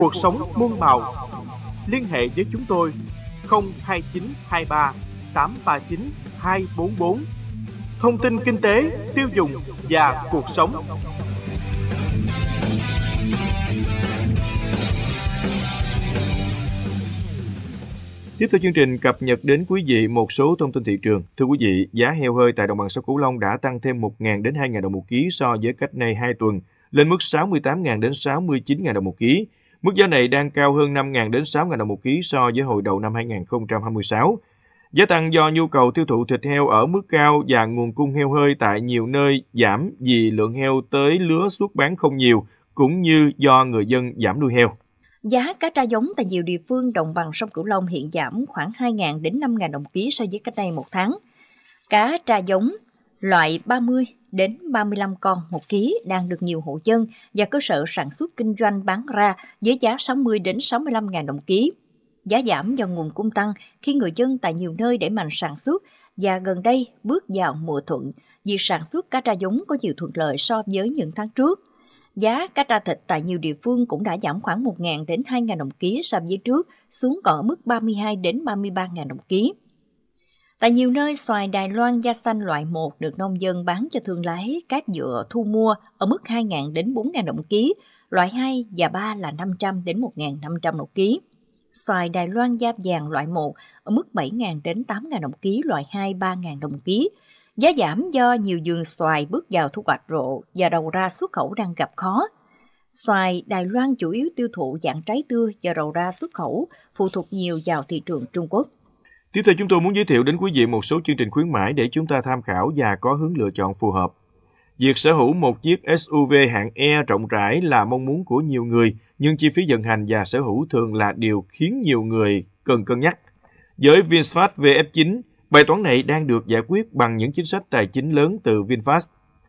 Cuộc sống muôn màu. Liên hệ với chúng tôi 02923 839 244. Thông tin kinh tế, tiêu dùng và cuộc sống. Tiếp theo chương trình cập nhật đến quý vị một số thông tin thị trường. Thưa quý vị, giá heo hơi tại đồng bằng sông Cửu Long đã tăng thêm 1.000 đến 2.000 đồng một ký so với cách nay 2 tuần, lên mức 68.000 đến 69.000 đồng một ký. Mức giá này đang cao hơn 5.000 đến 6.000 đồng một ký so với hồi đầu năm 2026. Giá tăng do nhu cầu tiêu thụ thịt heo ở mức cao và nguồn cung heo hơi tại nhiều nơi giảm vì lượng heo tới lứa xuất bán không nhiều, cũng như do người dân giảm nuôi heo. Giá cá tra giống tại nhiều địa phương đồng bằng sông Cửu Long hiện giảm khoảng 2.000 đến 5.000 đồng ký so với cách đây một tháng. Cá tra giống loại 30 đến 35 con một ký đang được nhiều hộ dân và cơ sở sản xuất kinh doanh bán ra với giá 60 đến 65.000 đồng ký. Giá giảm do nguồn cung tăng khi người dân tại nhiều nơi đẩy mạnh sản xuất và gần đây bước vào mùa thuận, việc sản xuất cá tra giống có nhiều thuận lợi so với những tháng trước. Giá cá tra thịt tại nhiều địa phương cũng đã giảm khoảng 1.000 đến 2.000 đồng ký so với trước, xuống còn ở mức 32 đến 33.000 đồng ký. Tại nhiều nơi, xoài Đài Loan da xanh loại 1 được nông dân bán cho thương lái các dựa thu mua ở mức 2.000 đến 4.000 đồng ký, loại 2 và 3 là 500 đến 1.500 đồng ký. Xoài Đài Loan da vàng loại 1 ở mức 7.000 đến 8.000 đồng ký, loại 2 3.000 đồng ký. Giá giảm do nhiều vườn xoài bước vào thu hoạch rộ và đầu ra xuất khẩu đang gặp khó. Xoài Đài Loan chủ yếu tiêu thụ dạng trái tươi và đầu ra xuất khẩu phụ thuộc nhiều vào thị trường Trung Quốc. Tiếp theo chúng tôi muốn giới thiệu đến quý vị một số chương trình khuyến mãi để chúng ta tham khảo và có hướng lựa chọn phù hợp. Việc sở hữu một chiếc SUV hạng E rộng rãi là mong muốn của nhiều người, nhưng chi phí vận hành và sở hữu thường là điều khiến nhiều người cần cân nhắc. Với VinFast VF9, bài toán này đang được giải quyết bằng những chính sách tài chính lớn từ VinFast.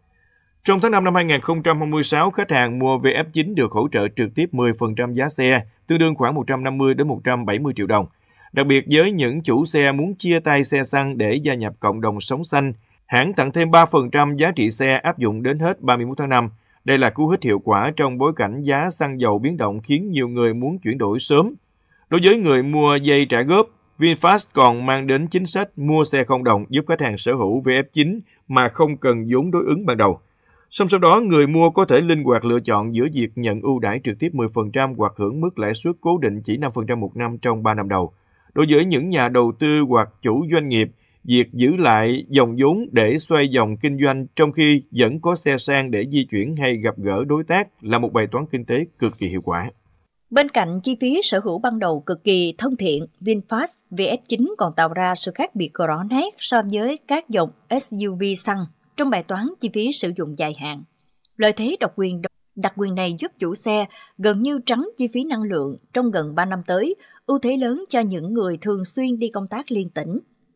Trong tháng 5 năm 2026, khách hàng mua VF9 được hỗ trợ trực tiếp 10% giá xe, tương đương khoảng 150 đến 170 triệu đồng. Đặc biệt với những chủ xe muốn chia tay xe xăng để gia nhập cộng đồng sống xanh, hãng tặng thêm 3% giá trị xe áp dụng đến hết 31 tháng 5. Đây là cú hích hiệu quả trong bối cảnh giá xăng dầu biến động khiến nhiều người muốn chuyển đổi sớm. Đối với người mua dây trả góp, VinFast còn mang đến chính sách mua xe không đồng giúp khách hàng sở hữu VF9 mà không cần vốn đối ứng ban đầu. Song song đó, người mua có thể linh hoạt lựa chọn giữa việc nhận ưu đãi trực tiếp 10% hoặc hưởng mức lãi suất cố định chỉ 5% một năm trong 3 năm đầu. Đối với những nhà đầu tư hoặc chủ doanh nghiệp, việc giữ lại dòng vốn để xoay vòng kinh doanh trong khi vẫn có xe sang để di chuyển hay gặp gỡ đối tác là một bài toán kinh tế cực kỳ hiệu quả. Bên cạnh chi phí sở hữu ban đầu cực kỳ thân thiện, VinFast VF9 còn tạo ra sự khác biệt rõ nét so với các dòng SUV xăng trong bài toán chi phí sử dụng dài hạn. Lợi thế đặc quyền này giúp chủ xe gần như trắng chi phí năng lượng trong gần 3 năm tới, ưu thế lớn cho những người thường xuyên đi công tác liên tỉnh.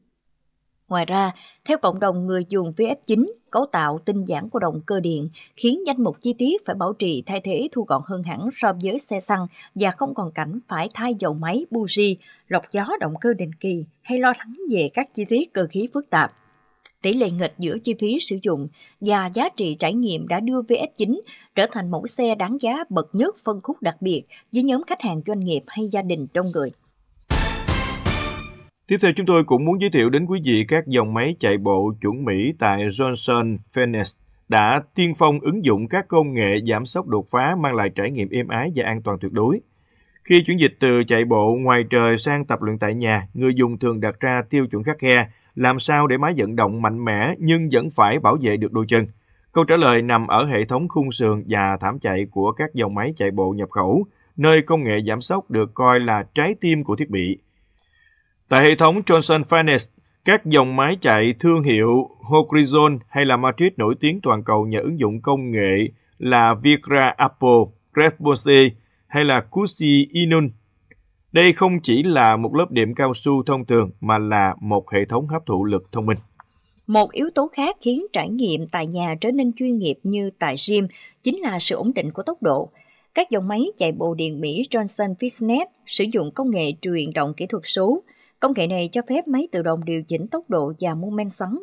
Ngoài ra, theo cộng đồng người dùng VF9, cấu tạo tinh giản của động cơ điện khiến danh mục chi tiết phải bảo trì thay thế thu gọn hơn hẳn so với xe xăng và không còn cảnh phải thay dầu máy, buji, lọc gió động cơ định kỳ hay lo lắng về các chi tiết cơ khí phức tạp. Tỷ lệ nghịch giữa chi phí sử dụng và giá trị trải nghiệm đã đưa VF9 trở thành mẫu xe đáng giá bậc nhất phân khúc đặc biệt với nhóm khách hàng doanh nghiệp hay gia đình đông người. Tiếp theo chúng tôi cũng muốn giới thiệu đến quý vị các dòng máy chạy bộ chuẩn Mỹ tại Johnson Phoenix đã tiên phong ứng dụng các công nghệ giảm xóc đột phá mang lại trải nghiệm êm ái và an toàn tuyệt đối. Khi chuyển dịch từ chạy bộ ngoài trời sang tập luyện tại nhà, người dùng thường đặt ra tiêu chuẩn khắt khe, làm sao để máy vận động mạnh mẽ nhưng vẫn phải bảo vệ được đôi chân. Câu trả lời nằm ở hệ thống khung sườn và thảm chạy của các dòng máy chạy bộ nhập khẩu, nơi công nghệ giảm xóc được coi là trái tim của thiết bị. Tại hệ thống Johnson Phoenix, các dòng máy chạy thương hiệu Horizon hay là Matrix nổi tiếng toàn cầu nhờ ứng dụng công nghệ là Vigra Apple, Response hay là Cusi Inun. Đây không chỉ là một lớp đệm cao su thông thường mà là một hệ thống hấp thụ lực thông minh. Một yếu tố khác khiến trải nghiệm tại nhà trở nên chuyên nghiệp như tại gym chính là sự ổn định của tốc độ. Các dòng máy chạy bộ điện Mỹ Johnson Fitness sử dụng công nghệ truyền động kỹ thuật số. Công nghệ này cho phép máy tự động điều chỉnh tốc độ và mô men xoắn